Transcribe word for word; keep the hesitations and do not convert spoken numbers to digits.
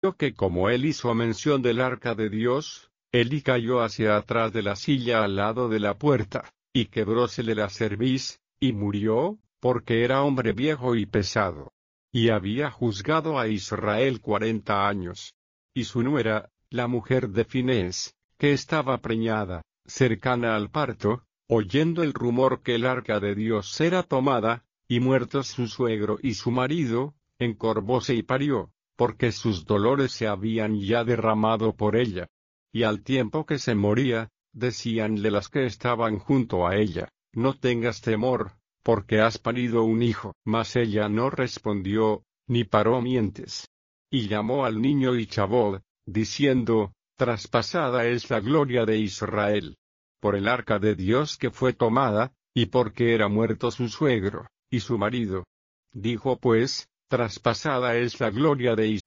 que como él hizo mención del arca de Dios, Eli cayó hacia atrás de la silla al lado de la puerta, y quebrósele la cerviz, y murió, porque era hombre viejo y pesado. Y había juzgado a Israel cuarenta años. Y su nuera, la mujer de Finés, que estaba preñada, cercana al parto, oyendo el rumor que el arca de Dios era tomada, y muertos su suegro y su marido, encorvóse y parió, porque sus dolores se habían ya derramado por ella. Y al tiempo que se moría, decíanle las que estaban junto a ella, no tengas temor, porque has parido un hijo. Mas ella no respondió, ni paró mientes. Y llamó al niño Ichabod, diciendo, traspasada es la gloria de Israel, por el arca de Dios que fue tomada, y porque era muerto su suegro, y su marido. Dijo pues, traspasada es la gloria de